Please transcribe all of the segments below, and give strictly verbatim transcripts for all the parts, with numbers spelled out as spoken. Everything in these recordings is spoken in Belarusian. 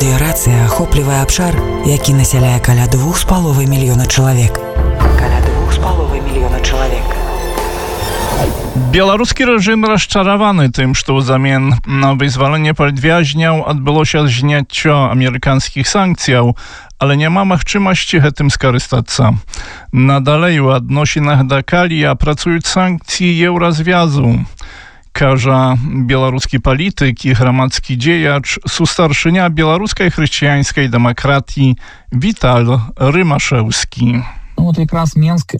Федэрацыя ахоплівае абшар, які насяляе каля двух з паловай мільёна чалавек. Каля двух з паловай мільёна чалавек. Беларускі рэжым расчараваны тым, што ўзамен на вызваленне палітвязняў адбылося зняццё амерыканскіх санкцыяў, але няма магчымасці гэтым скарыстацца. Надалей у адносінах да калія працуюць санкцыі еўразвязу, кажа беларускі палітык і грамадскі дзеяч, сустаршыня беларускай хрысціянскай дэмакратіі Віталь Рымашэўскі. Ну, вот якраз Менск э,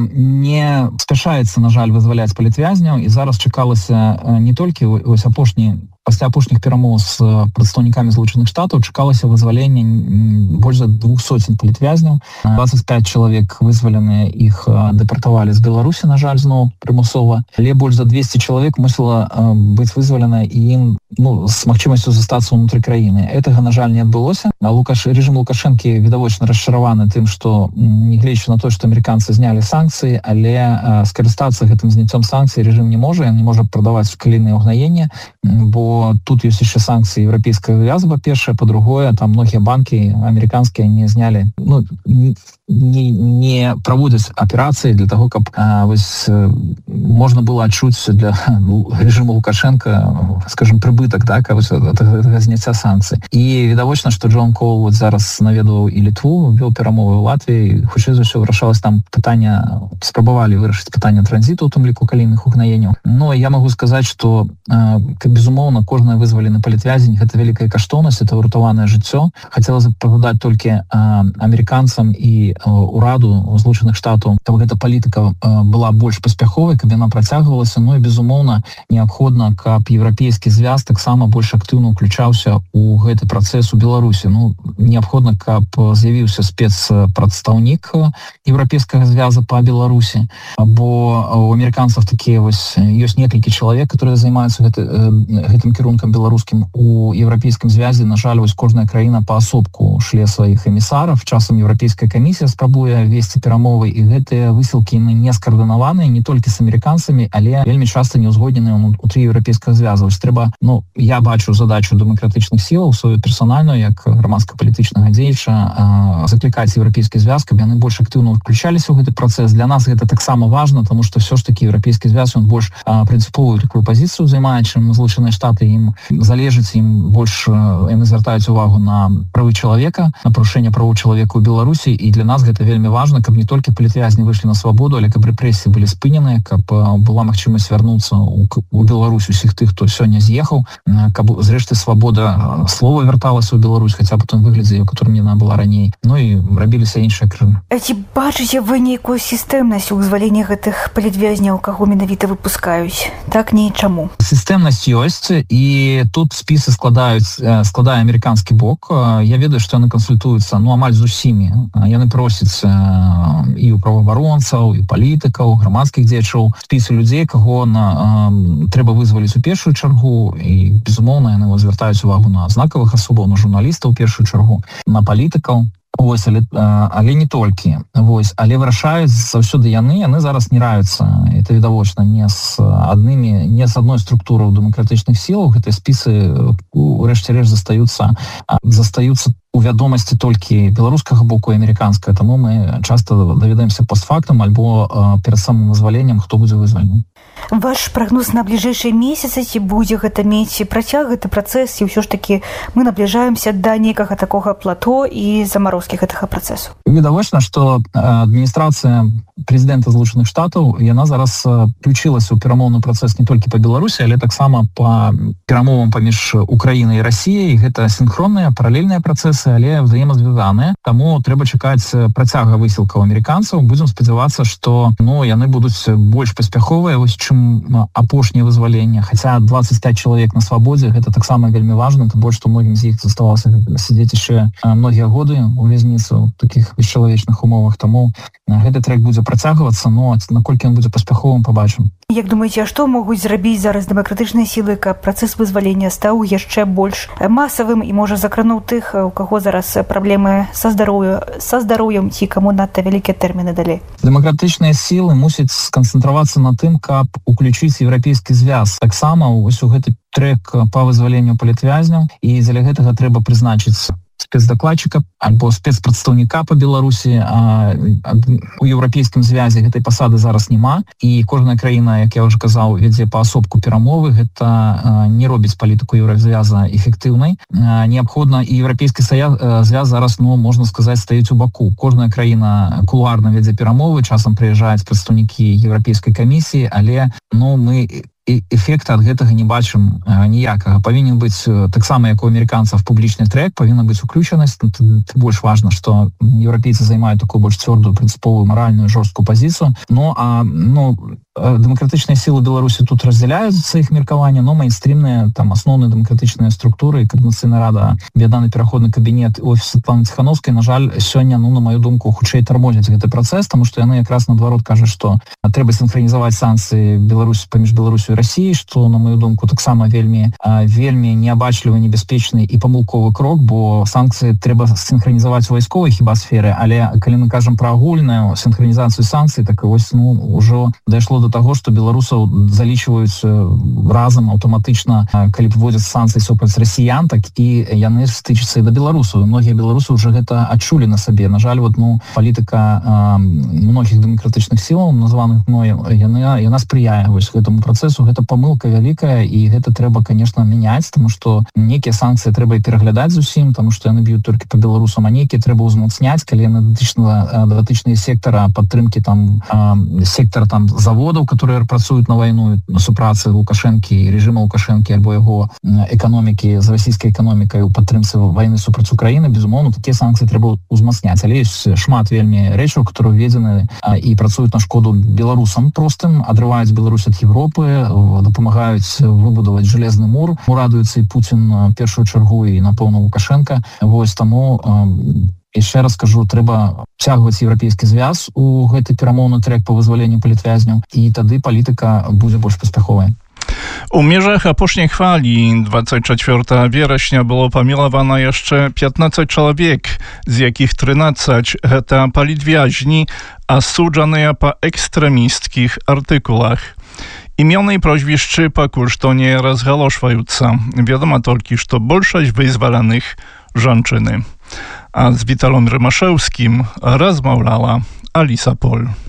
не спяшаецца, на жаль, вызваляць палітвязняў, і зараз чакалася э, не толькі ось апошні пасля апошніх перамоў з прадстаўнікамі Злучаных Штатаў чакалася вызвалення больш за двух соцень палітвязняў. двадцать пять чалавек вызваленыя, іх дэпартавалі з Беларусі, на жаль, зноў прымусова. Але больш за двести чалавек мусіла быць вызвалена і ім ну, з магчымасцю застацца ўнутры краіны. Гэтага, на жаль, не адбылося. А Лукаш... рэжым Лукашэнкі відавочна расчараваны тым, што нягледзячы на то, што амерыканцы знялі санкцыі, але скарыстацца гэтым зняццём санкцый рэжым не можа, ён не можа прадаваць калійнае ўгнаенне, бо тут есть еще санкции европейского вяза, по-першее, по-другое, там многие банки американские не сняли, ну, не, не проводят операции для того, как а, вось, можно было отчуть для режима Лукашенко, скажем, прибыток, да, от этого снятия санкций. И видовочно, что Джон Коул вот зараз наведывал и Литву, вел перамовы в Латвии, хутчэй за ўсё вырашалось там пытання, спрабавали вырашыць пытання транзиту, у том ліку калійных угнаенняў. Но я могу сказать, что, как безумоўно, кожны вызвалены палітвязень — гэта вялікая каштоўнасць, это ўратаванае жыццё. Хацелася б пагадаць толькі амерыканцам і ураду Злучаных Штатаў, каб гэта палітыка была больш паспяховай, каб яна працягвалася. Ну і безумоўна неабходна, каб еўрапейскі звяз таксама больш актыўна ўключаўся ў гэты працэс у Беларусі. Ну неабходна, каб з'явіўся спецпрадстаўнік еўрапейскага звяза па Беларусі, бо у амерыканцаў такія вось ёсць некалькі чалавек, которые займаюцца гэты, гэтым кірункам беларускім. У еўрапейскім звязе, на жаль, вось кожная краіна паасобку шле сваіх эмісараў. Часам еўрапейская камісія спрабуе весці перамовы, і гэтыя высілкі не скаардынаваныя не толькі з амерыканцамі, але вельмі часта не ўзгодненыя ўнутры еўрапейскага звяза. Вось трэба, ну, я бачу задачу дэмакратычных сілаў сваю персанальную, як грамадска-палітычнага дзеяча, заклікаць еўрапейскі звяз, каб яны больш актыўна ўключаліся ў гэты працэс. Для нас гэта таксама важна, тому што все ж таки еўрапейскі звяз, ён больш прынцыповую такую пазіцыю займае, чым Злучаныя Штаты. Ім залежыць, ім больш яны звяртаюць увагу на правы чалавека, на парушэнне правоў чалавека ў Беларусі, і для нас гэта вельмі важна, каб не толькі палітвязні выйшлі на свабоду, але каб рэпрэсіі былі спыненыя, каб была магчымасць вярнуцца ў Беларусь усіх тых, хто сёння з'ехаў, каб зрэшты свабода слова вярталася ў Беларусь, хаця б у том выглядзе, у которым яна была раней. Ну і рабіліся іншыя крыжы. Ці бачыце вы нейкую сістэмнасць у вызваленні гэтых палітвязняў, каго менавіта выпускаюць? Так не чаму. Сістэмнасць ёсць, і тут спісы складаюць, складае амерыканскі бок. Я ведаю, што яны кансультуюцца, ну, амаль з усімі. Яны просяць і ў праваабаронцаў, і палітыкаў, грамадскіх дзеячоў спісы людзей, каго на, трэба вызваліць у першую чаргу, і, безумоўна, яны звяртаюць увагу на знакавых асобаў, на журналістаў у першую чаргу, на палітыкаў. Вось, але, але не толькі. Вось, але вырашаюць заўсёды яны, яны зараз не раюцца. Это відавочна не з аднымі, не з адной структураў дэмакратычных сілаў. Гэтыя спісы урэшце рэшт застаюцца, застаюцца у вядомасці толькі беларускага боку і амерыканскага. Таму мы часта даведаемся постфактум альбо перад самым вызваленнем, хто будзе вызвалены. Ваш прагноз на бліжэйшыя месяцы, ці будзе гэта мець працяг, гэты працэс, і ўсё ж такі мы набліжаемся да нейкага такога плато і замарозкі гэтага працэсу? Відавочна, што адміністрацыя прэзідэнта Злучаных Штатаў, яна зараз включылася ў перамоўны працэс не толькі па Беларусі, але таксама па перамовам паміж Украінай і Расіяй. Гэта сінхронныя, паралельныя працэсы, але взаемазвязаныя. Таму трэба чакаць працяга высілкаў амерыканцаў. Будзем спадзявацца, што ну, яны будуць больш паспяховыя, вось чым апошняе вызваленне. Хаця двадцать пять чалавек на свабодзе, гэта таксама вельмі важна, тым больш, што многім з іх заставалася сядзець яшчэ многія годы у вязніцы ў такіх бесчалавечных умовах. Таму гэты трек будзе працягвацца, но наколькі ён будзе паспяховым, пабачым. Як думаеце, а што могуць зрабіць зараз дэмакратычныя сілы, каб працэс вызвалення стаў яшчэ больш масавым і можа закрануў тых, у каго зараз праблемы са здароўем, са здароўем ці каму надта вялікія тэрміны далі? Дэмакратычныя сілы мусяць сканцэнтравацца на тым, каб уключыць еўрапейскі звяз. Таксама вось у гэты трэк па вызваленню палітвязняў, і дзеля гэтага трэба прызначыць спецдакладчыка альбо спецпрадстаўніка па Беларусі. А у еўрапейскім звязе гэтай пасады зараз няма, і кожная краіна, як я ўжо казаў, вядзе паасобку перамовы. Гэта не робіць палітыку еўразвяза эфектыўнай. Неабходна, і еўрапейскі звяз зараз, ну, можна сказаць, стаіць у баку. Кожная краіна кулуарна вядзе перамовы, часам прыязджаюць прадстаўнікі еўрапейскай камісіі, але ну мы і эфекта ад гэтага не бачым ніякага. Павінен быць таксама, як у амерыканцаў, публічны трэк, павінна быць уключанасць. Тым больш важна, што еўрапейцы займаюць такую больш цвёрдую, прынцыповую, маральную, жорсткую пазіцыю. Ну, а ну дэмакратычныя сілы Беларусі тут раздзяляюцца іх меркаванне, но мейнстрімныя, там асноўныя дэмакратычныя структуры, Координацыйная рада, аб'яднаны пераходны кабінет, офіс Светланы Ціхановскай, на жаль, сёння, ну, на маю думку, хутчэй тармозяць гэты працэс, таму што яны якраз наадварот кажуць, што трэба сінхранізаваць санкцыі Беларусі паміж Беларусю і Расіяй, што, на маю думку, таксама вельмі вельмі неабачлівы, небяспечны і памылковы крок, бо санкцыі трэба сінхранізаваць у вайсковай хіба сферы, але калі мы кажам пра агульную сінхранізацыю санкцый, так вось, ну, ужо дайшло до таго, што беларусаў залічваюць разам аўтаматычна, калі вводзяць санкцыі супраць расіян, так і яны стычацца і да беларусаў. Многія беларусы ўжо гэта адчулі на сабе. На жаль, вот, ну, палітыка многіх дэмакратычных сілаў, названых мной, яна, яна спрыяе вось гэтаму працэсу. Гэта памылка вялікая, і гэта трэба, конечно, мяняць, тому што некія санкцыі трэба і пераглядаць зусім, тому што яны б'юць толькі па беларусам, а некія трэба ўзмацняць, калі яны датычныя сектара падтрымкі, там сектар там заводаў, которые працуюць на вайну супрацы Лукашэнкі і рэжыма Лукашэнкі альбо яго эканомікі з расійскай эканомікай у падтрымцы вайны супраць Украіны. Безумоўна, такія санкцыі трэба ўзмацняць, але ёсць шмат вельмі рэчаў, которые введзены і працуюць на шкоду беларусам простым, адрываюць Беларусь ад Европы, дапамагаюць выбудаваць жалезны мур. Радуецца і Путін першую чаргу, і напэўна Лукашенко. Вось таму яшчэ раз кажу, трэба цягваць еўрапейскі звяз у гэты перамоўны трэк па вызваленню палітвязняў, і тады палітыка будзе больш паспяховай. U mierzach apośniej chwali dwudziestego czwartego września było pomilowane jeszcze piętnaście człowiek, z jakich trzynaście to politwiaźni, a sudzane po ekstremistkich artykułach. Imiona i proświszczy pakuż to nie rozgaloszwająca. Wiadomo tylko, że większość wyzwalanych żonczyny. A z Witalom Rymaszewskim rozmawiała Alisa Pol.